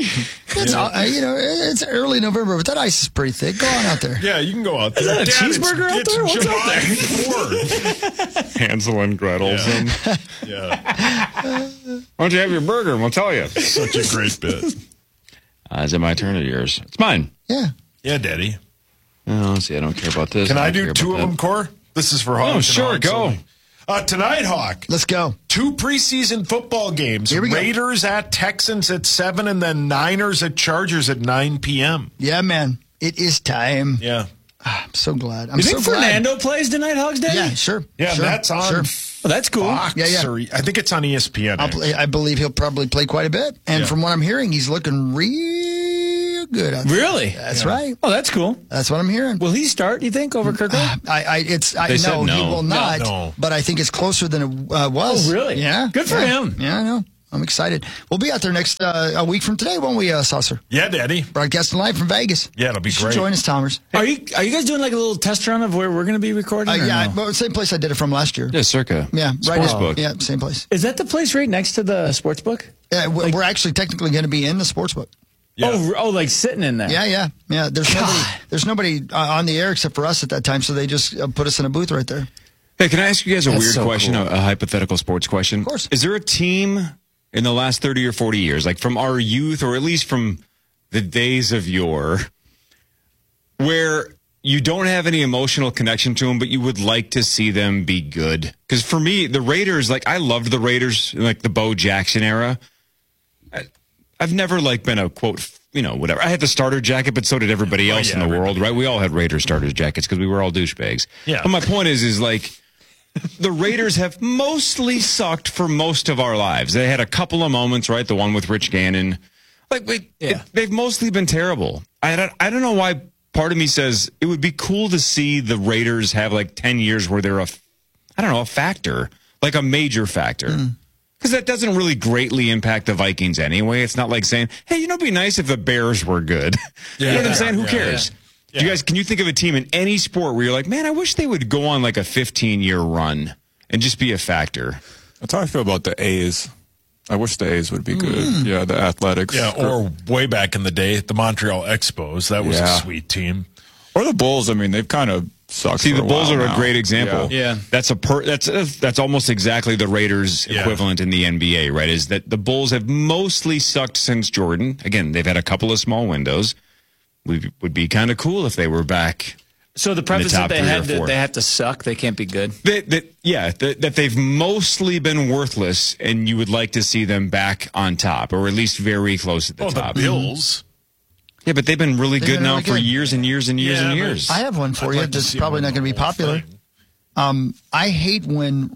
It's early November, but that ice is pretty thick. Go on out there. Yeah, you can go out there. Is that a Dad, cheeseburger out there? What's out there? Hansel and Gretel. Yeah. Why don't you have your burger and we'll tell you? Such a great bit. Is it my turn or yours? It's mine. Yeah. Yeah, Daddy. Oh, let's see. I don't care about this. Can I don't do care 2 about of them, that. Core? This is for Hogs. Oh, sure. Hogs go. only. Tonight, Hawk. Let's go. 2 preseason football games. Here we go. Raiders at Texans at 7, and then Niners at Chargers at 9 p.m. Yeah, man. It is time. Yeah. I'm so glad. I'm You think so glad. Fernando plays tonight, Hogs Day? Yeah, sure. Yeah, sure, that's on. Sure. Oh, that's cool. Fox, Yeah. or I think it's on ESPN. I believe he'll probably play quite a bit. And Yeah. from what I'm hearing, he's looking real good. out there. Really? That's right. Oh, that's cool. That's what I'm hearing. Will he start, you think, over Kirkland? I They said know no. he will not, No. but I think it's closer than it was. Oh, really? Yeah. Good for Yeah. him. Yeah, I know. I'm excited. We'll be out there next a week from today, won't we, Saucer? Yeah, Daddy. Broadcasting live from Vegas. Yeah, it'll be You should great. join us, Tomers. Are you guys doing like a little test run of where we're going to be recording? or Yeah, no? well, same place I did it from last year. Yeah, Circa. Yeah, right. Sportsbook. Yeah, same place. Is that the place right next to the sports book? Yeah, we're actually technically going to be in the sports book. Yeah. Oh, like sitting in there. Yeah. There's nobody on the air except for us at that time, so they just put us in a booth right there. Hey, can I ask you guys a That's weird so question, cool. a hypothetical sports question? Of course. Is there a team in the last 30 or 40 years, like from our youth or at least from the days of yore, where you don't have any emotional connection to them, but you would like to see them be good? Because for me, the Raiders, like I loved the Raiders in like the Bo Jackson era. I've never like been a quote, whatever. I had the starter jacket, but so did everybody else in the world, right? We all had Raiders starter jackets because we were all douchebags. Yeah. But my point is like the Raiders have mostly sucked for most of our lives. They had a couple of moments, right? The one with Rich Gannon. They've mostly been terrible. I don't know why part of me says it would be cool to see the Raiders have like 10 years where they're a factor, like a major factor. Because that doesn't really greatly impact the Vikings anyway. It's not like saying, hey, it'd be nice if the Bears were good. You know what I'm saying? Who cares? Yeah. You guys, can you think of a team in any sport where you're like, man, I wish they would go on like a 15-year run and just be a factor? That's how I feel about the A's. I wish the A's would be good. Yeah, the Athletics. Yeah, or way back in the day, the Montreal Expos. That was a sweet team. Or the Bulls. I mean, they've kind of sucked. See, for the a Bulls while are now. a great example. Yeah. That's almost exactly the Raiders Yeah. equivalent in the NBA, right? Is that the Bulls have mostly sucked since Jordan. Again, they've had a couple of small windows. Would be kind of cool if they were back. So the preface that top they 3 or had 4. they have to suck, they can't be good. That they've mostly been worthless, and you would like to see them back on top, or at least very close at the top. The Bills. Yeah, but they've been really They've good been now really for good. years and years and years Yeah, and but years. I have one for I'd you like to that's see probably them not going to be win the whole popular. thing. I hate when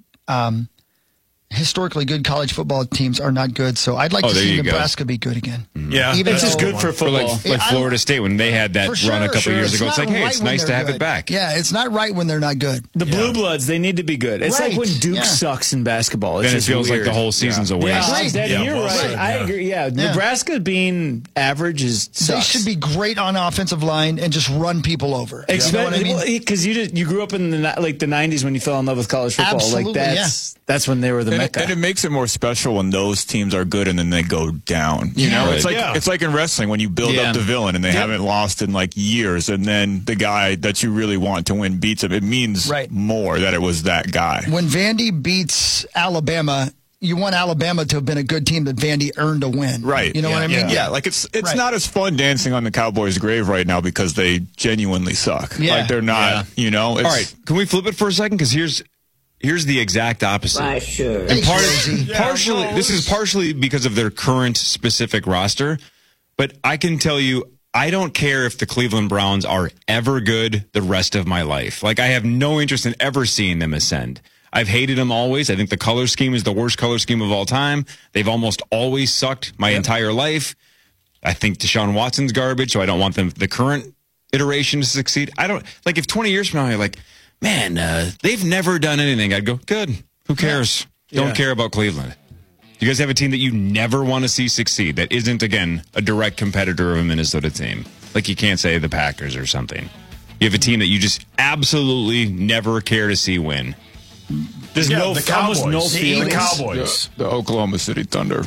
historically good college football teams are not good, so I'd like to there see you go. Nebraska be good again. Yeah, Even It's just though- good for For like football. Florida State when they had that For run a sure, couple sure. years ago. It's not like, hey, right it's when nice to they're have good. it back. Yeah, it's not right when they're not good. The Blue Bloods, they need to be good. It's Right. like when Duke Yeah. sucks in basketball. It's Then it just feels weird. like the whole season's a waste. Yeah, Right. Daddy, Yeah, you're well right. said, I yeah. agree. Yeah, Nebraska being average is They sucks. should be great on offensive line and just run people over. You know what I mean? Because you grew up in the 90s when you fell in love with college football. Absolutely, like that's when they were the mecca. And it makes it more special when those teams are good and then they go down. You know, Right. it's like in wrestling when you build Yeah. up the villain and they haven't lost in like years, and then the guy that you really want to win beats him. It means Right. more that it was that guy. When Vandy beats Alabama, you want Alabama to have been a good team that Vandy earned a win. Right. You know what I mean? Yeah, like it's Right. not as fun dancing on the Cowboys' grave right now because they genuinely suck. Yeah. Like they're not, you know. It's, All right, can we flip it for a second? Because here's the exact opposite. Why, sure. And Hey, partially, this is partially because of their current specific roster, but I can tell you, I don't care if the Cleveland Browns are ever good the rest of my life. Like, I have no interest in ever seeing them ascend. I've hated them always. I think the color scheme is the worst color scheme of all time. They've almost always sucked my entire life. I think Deshaun Watson's garbage, so I don't want them, the current iteration, to succeed. I don't, like, if 20 years from now you're like, man, they've never done anything, I'd go, good. Who cares? Don't care about Cleveland. You guys have a team that you never want to see succeed that isn't, again, a direct competitor of a Minnesota team. Like, you can't say the Packers or something. You have a team that you just absolutely never care to see win. There's Yeah, no the almost Cowboys. no The feelings. Cowboys. the Oklahoma City Thunder.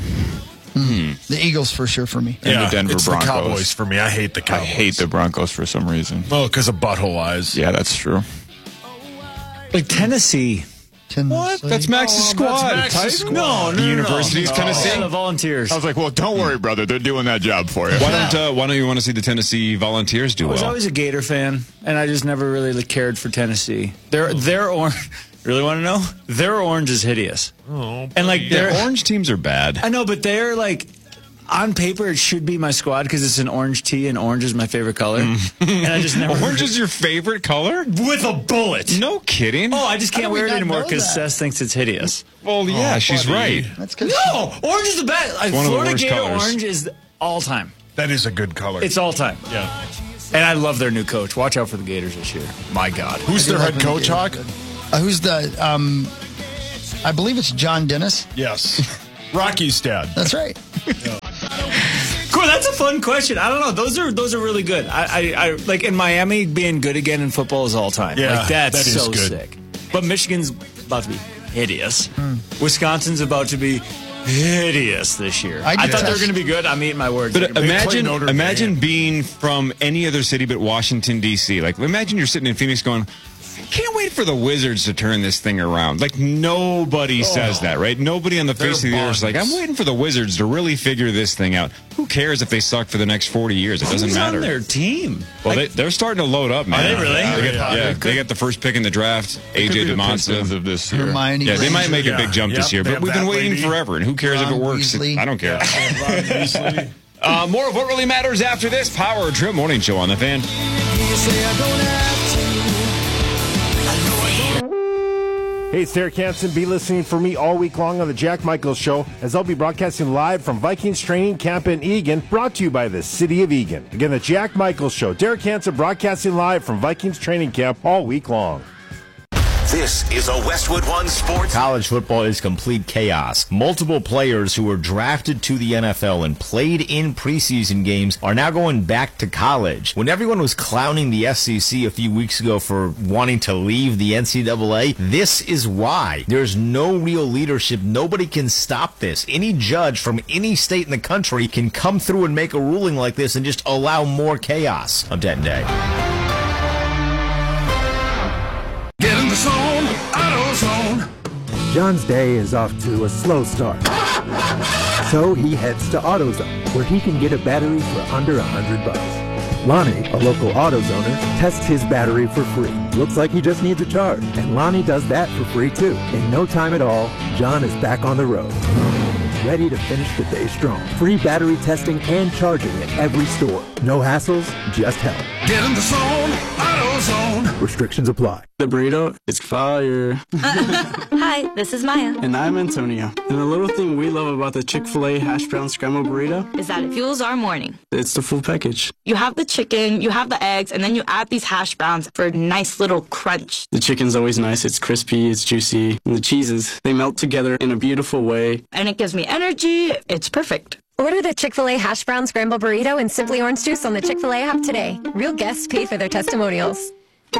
The Eagles for sure for me. And the Denver it's Broncos. the Cowboys for me. I hate the I Cowboys. hate the Broncos for some reason. Oh, because of butthole eyes. Yeah, that's true. Like Tennessee. What? That's Max's squad. Max's squad. No, The University of no. Tennessee. Yeah, the Volunteers. I was like, well, don't worry, brother. They're doing that job for you. Why don't you want to see the Tennessee Volunteers do I was well? always a Gator fan, and I just never really cared for Tennessee. They're orange. Really want to know? Their orange is hideous. Oh, and like their orange teams are bad. I know, but they're like on paper it should be my squad because it's an orange tee and orange is my favorite color. And I just never. Orange is your favorage color? With a bullet. No kidding. Oh, I just can't wear it anymore because Seth thinks it's hideous. Well, yeah, she's right. That's good. No, orange is the best. Like, one of the Florida worst Gator colors. orange is all time. That is a good color. It's all time. Yeah. And I love their new coach. Watch out for the Gators this year. My God. Who's their head coach, Hawk? Who's the? I believe it's John Dennis. Yes. Rocky's dad. That's right. Cool. That's a fun question. I don't know. Those are really good. I like in Miami being good again in football is all time. Yeah, like, that's that is so good. sick. But Michigan's about to be hideous. Wisconsin's about to be hideous this year. I thought they were going to be good. I'm eating my words. But imagine being from any other city but Washington, D.C. Like, imagine you're sitting in Phoenix going, I can't wait for the Wizards to turn this thing around. Like, nobody says that, right? Nobody on the face of the earth is like, I'm waiting for the Wizards to really figure this thing out. Who cares if they suck for the next 40 years? It doesn't matter. On their team? Well, they're starting to load up, man. Are they really? They got the first pick in the draft, AJ DeMonza. Of this year. Hermione Yeah, they might make a Yeah. big jump this year, They but have we've been that waiting lady. forever, and who cares if it Ron works? Weasley. I don't care. Ron Weasley. More of what really matters after this Power Trip Morning Show on the Fan. Hey, it's Derek Hansen. Be listening for me all week long on the Jack Michaels Show, as I'll be broadcasting live from Vikings Training Camp in Eagan, brought to you by the City of Eagan. Again, the Jack Michaels Show. Derek Hansen broadcasting live from Vikings Training Camp all week long. This is a Westwood One Sports. College football is complete chaos. Multiple players who were drafted to the NFL and played in preseason games are now going back to college. When everyone was clowning the SEC a few weeks ago for wanting to leave the NCAA, this is why. There's no real leadership. Nobody can stop this. Any judge from any state in the country can come through and make a ruling like this and just allow more chaos. I'm Denton Day. Get in the zone, AutoZone. John's day is off to a slow start. So he heads to AutoZone, where he can get a battery for under $100. Lonnie, a local AutoZoner, tests his battery for free. Looks like he just needs a charge, and Lonnie does that for free too. In no time at all, John is back on the road, ready to finish the day strong. Free battery testing and charging at every store. No hassles, just help. Get in the zone, AutoZone. Restrictions apply. The burrito is fire. Hi, this is Maya. And I'm Antonio. And the little thing we love about the Chick-fil-A hash brown scrambled burrito Is that it fuels our morning. it's the full package. You have the chicken, you have the eggs, and then you add these hash browns for a nice little crunch. The chicken's always nice. It's crispy, it's juicy. And the cheeses, they melt together in a beautiful way. And it gives me energy. It's perfect. Order the Chick-fil-A hash brown scramble burrito and Simply Orange Juice on the Chick-fil-A app today. Real guests pay for their testimonials.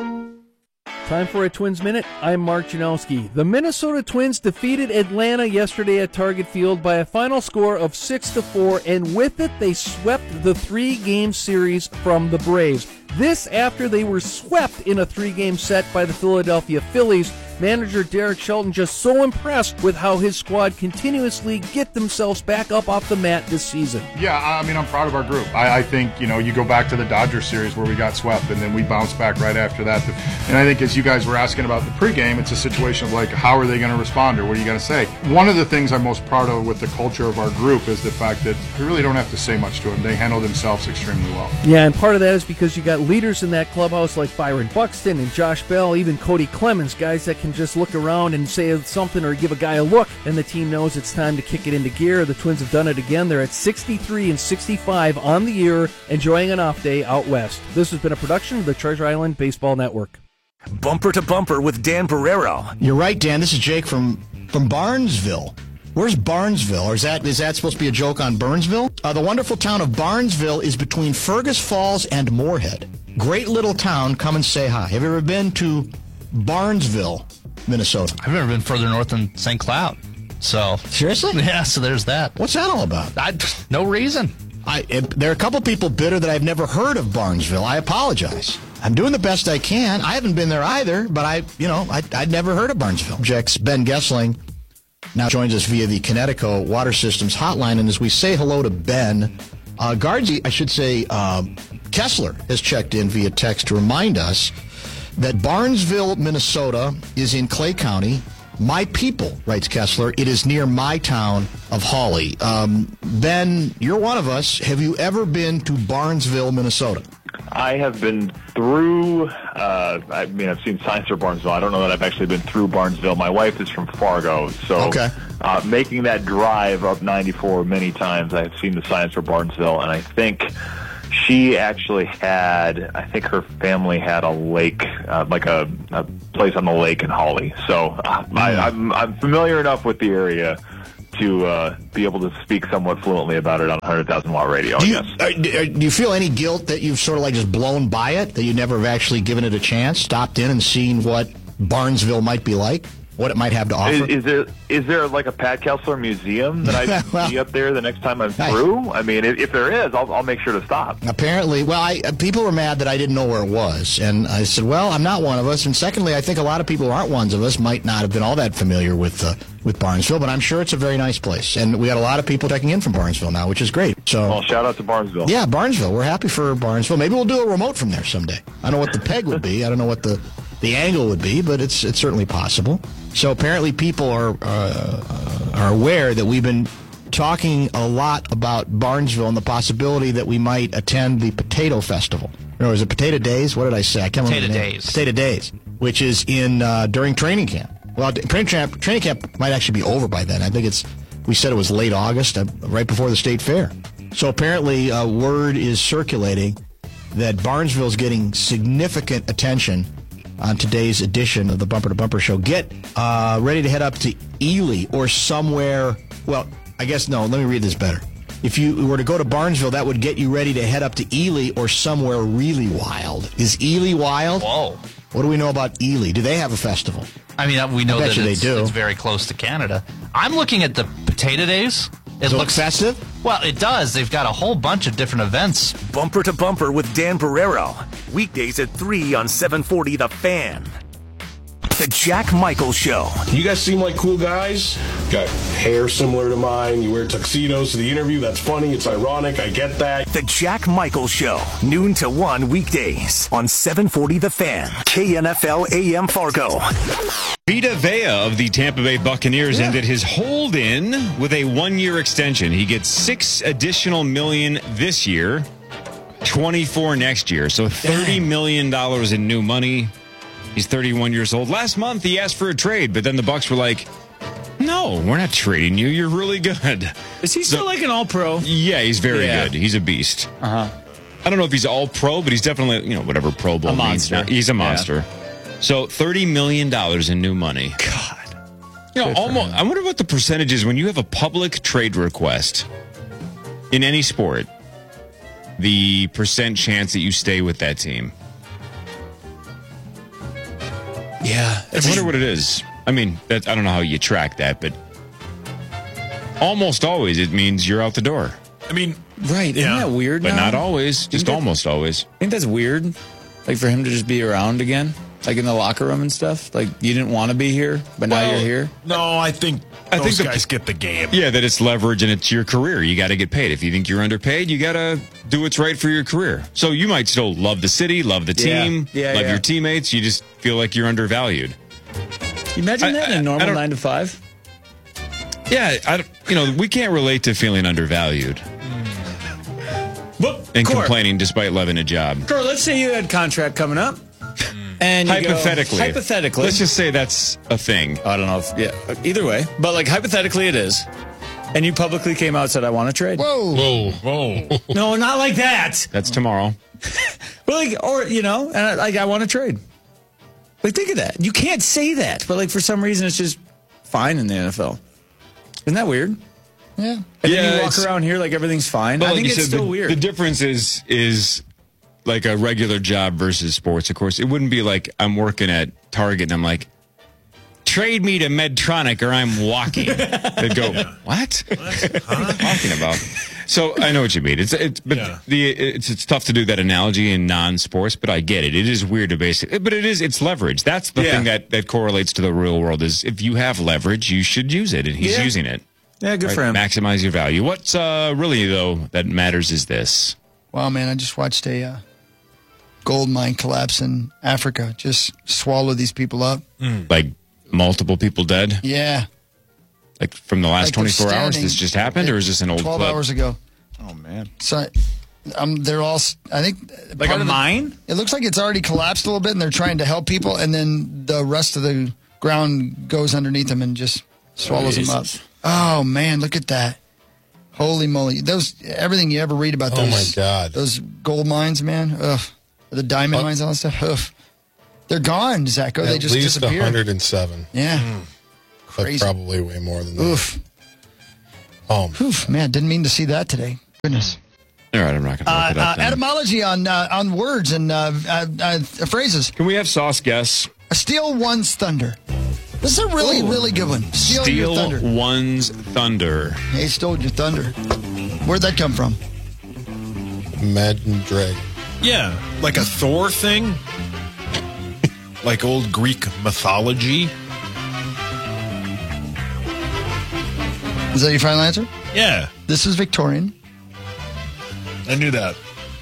Time for a Twins Minute. I'm Mark Janowski. The Minnesota Twins defeated Atlanta yesterday at Target Field by a final score of 6-4, and with it, they swept the 3-game series from the Braves. This after they were swept in a 3-game set by the Philadelphia Phillies. Manager Derek Shelton just so impressed with how his squad continuously get themselves back up off the mat this season. Yeah, I mean, I'm proud of our group. I think, you go back to the Dodgers series where we got swept, and then we bounced back right after that. And I think as you guys were asking about the pregame, it's a situation of like, how are they going to respond, or what are you going to say? One of the things I'm most proud of with the culture of our group is the fact that we really don't have to say much to them. They handle themselves extremely well. Yeah, and part of that is because you got leaders in that clubhouse like Byron Buxton and Josh Bell, even Cody Clemens, guys that can just look around and say something or give a guy a look, and the team knows it's time to kick it into gear. The Twins have done it again. They're at 63-65 on the year, enjoying an off day out west. This has been a production of the Treasure Island Baseball Network. Bumper to Bumper with Dan Barrero. You're right, Dan. This is Jake from Barnesville. Where's Barnesville? Or is that supposed to be a joke on Burnsville? The wonderful town of Barnesville is between Fergus Falls and Moorhead. Great little town. Come and say hi. Have you ever been to Barnesville, Minnesota? I've never been further north than St. Cloud. So seriously? Yeah, so there's that. What's that all about? No reason. There are a couple people bitter that I've never heard of Barnesville. I apologize. I'm doing the best I can. I haven't been there either, but I'd never heard of Barnesville. Jack's Ben Gessling now joins us via the Connecticut Water Systems hotline, and as we say hello to Ben, Kessler has checked in via text to remind us that Barnesville, Minnesota is in Clay County. My people, writes Kessler, it is near my town of Hawley. Ben, you're one of us. Have you ever been to Barnesville, Minnesota? I have been through, I've seen signs for Barnesville. I don't know that I've actually been through Barnesville. My wife is from Fargo, so making that drive up 94 many times, I've seen the signs for Barnesville, and I think she actually her family had a lake, like a place on the lake in Hawley. So I'm familiar enough with the area to be able to speak somewhat fluently about it on 100,000 watt radio. Do you feel any guilt that you've sort of like just blown by it, that you never have actually given it a chance, stopped in and seen what Barnesville might be like, what it might have to offer? Is there like a Pat Kessler museum that I can see up there the next time I'm through? I mean, if there is, I'll make sure to stop. Apparently, people were mad that I didn't know where it was, and I said, well, I'm not one of us, and secondly, I think a lot of people who aren't ones of us might not have been all that familiar with Barnesville, but I'm sure it's a very nice place, and we got a lot of people checking in from Barnesville now, which is great. So, well, shout out to Barnesville. Yeah, Barnesville. We're happy for Barnesville. Maybe we'll do a remote from there someday. I don't know what the peg would be. I don't know what the angle would be, but it's certainly possible. So apparently people are aware that we've been talking a lot about Barnesville and the possibility that we might attend the Potato Festival. Or is it Potato Days? What did I say? I can't remember. Potato Days, which is in during training camp. Well, training camp might actually be over by then. I think we said it was late August, right before the state fair. So apparently word is circulating that Barnesville is getting significant attention on today's edition of the Bumper to Bumper Show. Get ready to head up to Ely or somewhere. Well, I guess no, let me read this better. If you were to go to Barnesville, that would get you ready to head up to Ely or somewhere really wild. Is Ely wild? Whoa. What do we know about Ely? Do they have a festival? I mean, we know that do. It's very close to Canada. I'm looking at the Potato Days. It looks festive? Well, it does. They've got a whole bunch of different events. Bumper to Bumper with Dan Barrero. Weekdays at 3 on 740 The Fan. The Jack Michaels Show. You guys seem like cool guys. Got hair similar to mine. You wear tuxedos to the interview. That's funny. It's ironic. I get that. The Jack Michaels Show. Noon to 1 weekdays on 740 The Fan. KNFL AM Fargo. Vita Vea of the Tampa Bay Buccaneers ended his hold-in with a one-year extension. He gets $6 additional million this year, $24 next year. So $30 million in new money. He's 31 years old. Last month, he asked for a trade, but then the Bucs were like, no, we're not trading you. You're really good. Is he still like an all-pro? Yeah, he's very good. He's a beast. I don't know if he's all-pro, but he's definitely, whatever Pro Bowl means now. He's a monster. Yeah. So $30 million in new money. God. Almost. I wonder what the percentage is when you have a public trade request in any sport, the percent chance that you stay with that team. Yeah. I wonder what it is. I mean, I don't know how you track that, but almost always it means you're out the door. I mean, right. Isn't that weird? But now? not always. Just almost always. I think that's weird. Like for him to just be around again, like in the locker room and stuff. Like you didn't want to be here, but now you're here. No, I think those guys get the game. Yeah, that it's leverage and it's your career. You got to get paid. If you think you're underpaid, you got to do what's right for your career. So you might still love the city, love the team, love your teammates. You just feel like you're undervalued. You imagine that in a normal 9 to 5? Yeah, we can't relate to feeling undervalued. And complaining despite loving a job. Girl, let's say you had a contract coming up. And you hypothetically. Let's just say that's a thing. I don't know if, either way. But like hypothetically it is. And you publicly came out and said, I want to trade. Whoa. No, not like that. That's tomorrow. But and I want to trade. Like, think of that. You can't say that. But like for some reason it's just fine in the NFL. Isn't that weird? Yeah. And then you walk around here like everything's fine. I think it's still weird. The difference is like a regular job versus sports. Of course, it wouldn't be like I'm working at Target and I'm like, trade me to Medtronic or I'm walking. They'd go, what? What are you talking about? So I know what you mean. It's tough to do that analogy in non-sports, but I get it. It is weird to but it's leverage. That's the thing that correlates to the real world is if you have leverage, you should use it, and he's using it. Yeah, good for him. Maximize your value. What's really, though, that matters is this. Wow, man, I just watched a gold mine collapse in Africa. Just swallow these people up. Like multiple people dead? Yeah. Like from the last Like 24 hours, standing- this just happened, or is this an old 12 clip? hours ago. Oh, man. So they're all, I think. Like part a of the- mine? It looks like it's already collapsed a little bit, and they're trying to help people, and then the rest of the ground goes underneath them and just swallows them up. Oh, man, look at that. Holy moly. Everything you ever read about those. Oh, my God. Those gold mines, man. Ugh. The diamond mines, all that stuff. Ugh. They're gone, Zacho. They just At least disappeared. 107. Yeah. But probably way more than that. Oof. Oof, man, didn't mean to see that today. Goodness. All right, I'm not going to look it up then. Etymology on words and phrases. Can we have Sauce guess? Steal one's thunder. This is a really, really good one. Steal your thunder. One's thunder. Hey, stole your thunder. Where'd that come from? Imagine Dragon. Yeah, like a Thor thing? Like old Greek mythology? Is that your final answer? Yeah. This is Victorian. I knew that.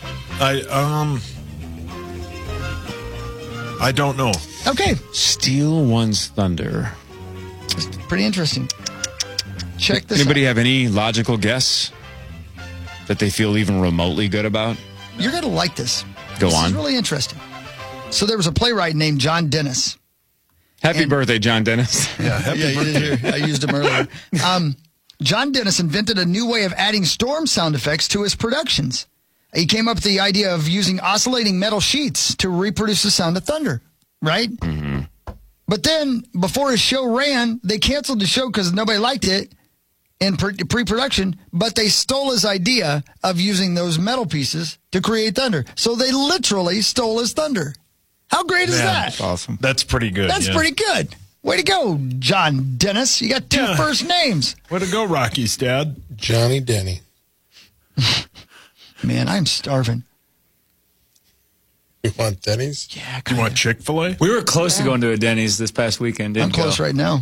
I don't know. Okay. Steal one's thunder. Pretty interesting. Check this Anybody out. have any logical guess that they feel even remotely good about? You're going to like this. Go This on. is really interesting. So there was a playwright named John Dennis. Happy birthday, John Dennis. Yeah, happy birthday. I used him earlier. John Dennis invented a new way of adding storm sound effects to his productions. He came up with the idea of using oscillating metal sheets to reproduce the sound of thunder, right? Mm-hmm. But then, before his show ran, they canceled the show because nobody liked it in pre-production, but they stole his idea of using those metal pieces to create thunder. So they literally stole his thunder. How great is Man, that? that's awesome. That's pretty good. That's yeah. pretty good. Way to go, John Dennis. You got two first names. Way to go, Rocky's dad. Johnny Denny. Man, I'm starving. You want Denny's? Yeah. You want Chick-fil-A? We were close to going to a Denny's this past weekend. Didn't I'm close go. right now.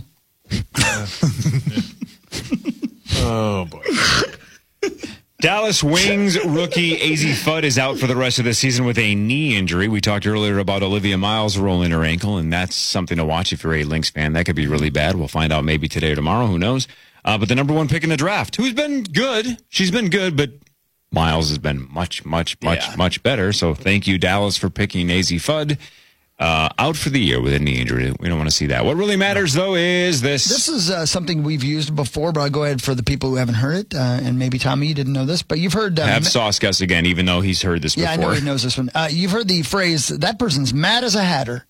Oh, boy. Dallas Wings rookie AZ Fudd is out for the rest of the season with a knee injury. We talked earlier about Olivia Miles rolling her ankle, and that's something to watch if you're a Lynx fan. That could be really bad. We'll find out maybe today or tomorrow. Who knows? But the number one pick in the draft, who's been good. She's been good, but Miles has been much better. So thank you, Dallas, for picking AZ Fudd. Out for the year with a knee injury. We don't want to see that. What really matters, though, is this. This is something we've used before, but I'll go ahead for the people who haven't heard it. And maybe, Tommy, you didn't know this, but you've heard... Have Sauce guess again, even though he's heard this before. Yeah, I know he knows this one. You've heard the phrase, that person's mad as a hatter.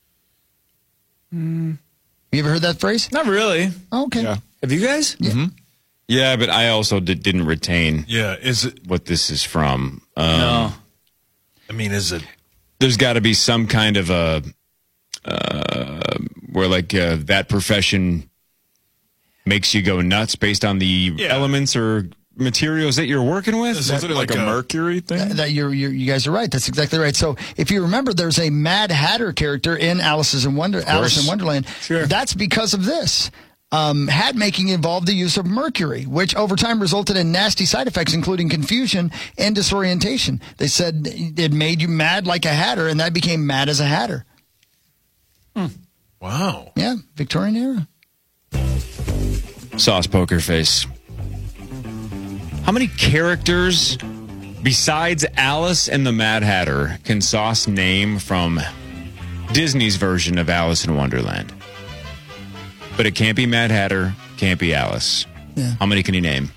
You ever heard that phrase? Not really. Okay. Yeah. Have you guys? Yeah. Mm-hmm. Yeah, but I also didn't retain is it what this is from. No. I mean, is it... There's got to be some kind of a where that profession makes you go nuts based on the elements or materials that you're working with. Is it like a Mercury thing? You guys are right. That's exactly right. So if you remember, there's a Mad Hatter character in Alice in Wonderland. Sure. That's because of this. Hat making involved the use of mercury, which over time resulted in nasty side effects, including confusion and disorientation. They said it made you mad like a hatter, and that became mad as a hatter. Wow. Yeah, Victorian era. Sauce poker face. How many characters besides Alice and the Mad Hatter can Sauce name from Disney's version of Alice in Wonderland? But it can't be Mad Hatter, can't be Alice. Yeah. How many can he name?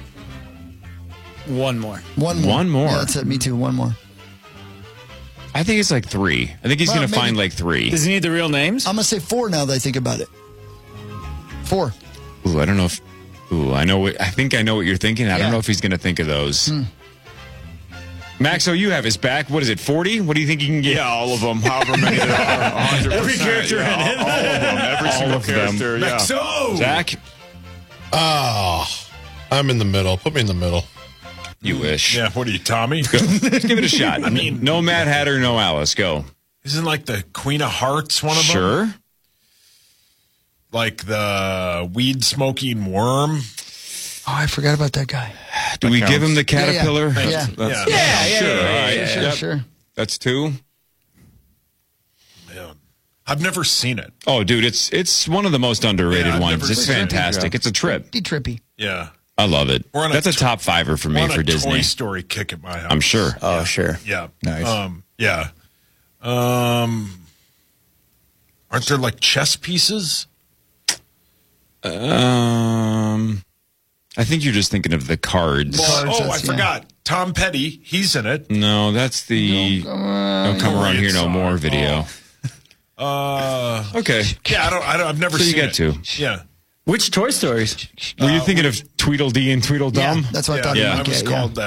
One more. One more. Yeah, that's it. Me too. One more. I think it's like 3. I think he's going to find like 3. Does he need the real names? I'm going to say 4 now that I think about it. 4. Ooh, I don't know if... Ooh, I think I know what you're thinking. I don't know if he's going to think of those. Max, you have his back. What is it, 40? What do you think you can get? Yeah, all of them. However many there are. 100%. Every character in it. All of them. Every single character. Yeah. Maxo! Zach? I'm in the middle. Put me in the middle. You wish. Yeah, what are you, Tommy? Let's give it a shot. I mean, no Mad Hatter, no Alice. Go. Isn't like the Queen of Hearts one of them? Sure. Like the weed smoking worm? Oh, I forgot about that guy. Do we give him the caterpillar? Yeah. Sure. All right. Sure. That's 2. I've never seen it. Oh, dude, it's one of the most underrated I've ones. never It's seen it. fantastic. It's a trip. Trippy. Yeah. I love it. We're on That's a top 5er for me we're on for a Disney. Toy Story kick at my house. I'm sure. Oh, sure. Yeah. Nice. Yeah. Aren't there like chess pieces? I think you're just thinking of the cards. I forgot. Tom Petty, he's in it. No, that's the Don't Come Around Here No More video. Okay. Yeah, I've never So you seen get it. 2. Yeah. Which Toy Stories? Were you thinking of Tweedledee and Tweedledum? Yeah, that's what I thought. Yeah, it was called that.